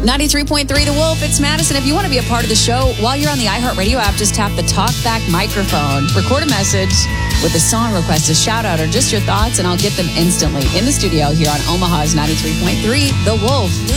93.3 The Wolf, it's Madison. If you want to be a part of the show, while you're on the iHeartRadio app, just tap the talkback microphone. Record a message with a song request, a shout out, or just your thoughts, and I'll get them instantly in the studio here on Omaha's 93.3 The Wolf.